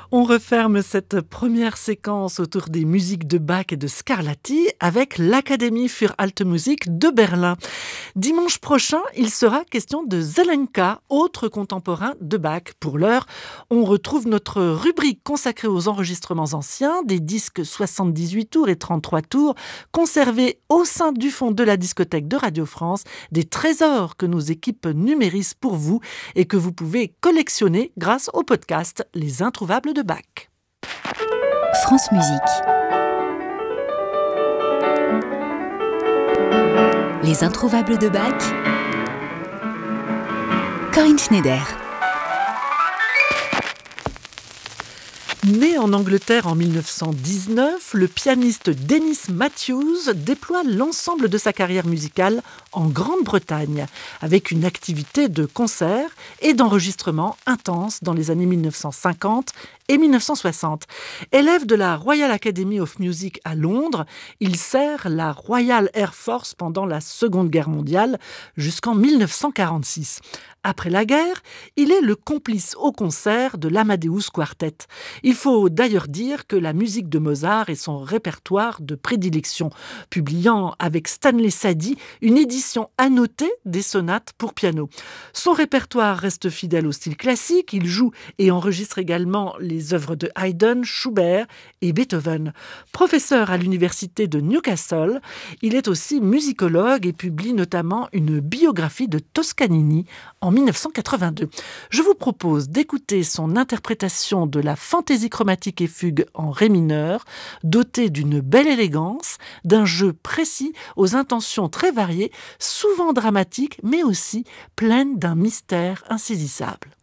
On referme cette première séquence autour des musiques de Bach et de Scarlatti avec l'Académie für Alte Musik de Berlin. Dimanche prochain, il sera question de Zelenka, autre contemporain de Bach. Pour l'heure, on retrouve notre rubrique consacrée aux enregistrements anciens, des disques 78 tours et 33 tours, conservés au sein du fond de la discothèque de Radio France, des trésors que nos équipes numérisent pour vous et que vous pouvez collectionner grâce au podcast Les Introuvables de Bach. France Musique. Les Introuvables de Bach. Corinne Schneider. Né en Angleterre en 1919, le pianiste Dennis Matthews déploie l'ensemble de sa carrière musicale en Grande-Bretagne, avec une activité de concert et d'enregistrement intense dans les années 1950 et 1960. Élève de la Royal Academy of Music à Londres, il sert la Royal Air Force pendant la Seconde Guerre mondiale jusqu'en 1946. Après la guerre, il est le complice au concert de l'Amadeus Quartet. Il faut d'ailleurs dire que la musique de Mozart est son répertoire de prédilection, publiant avec Stanley Sadie une édition annotée des sonates pour piano. Son répertoire reste fidèle au style classique, il joue et enregistre également les œuvres de Haydn, Schubert et Beethoven. Professeur à l'université de Newcastle, il est aussi musicologue et publie notamment une biographie de Toscanini en 1982. Je vous propose d'écouter son interprétation de la fantaisie chromatique et fugue en ré mineur, dotée d'une belle élégance, d'un jeu précis aux intentions très variées, souvent dramatiques, mais aussi pleines d'un mystère insaisissable.